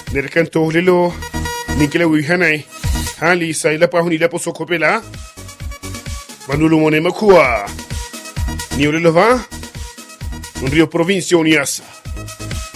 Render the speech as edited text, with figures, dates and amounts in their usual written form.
Nerkanto lelo Nikela wihanay hali sa ila pa hunila po sokopela Manulu mo ne makua Ni ulelo va Un rio provincia uniasa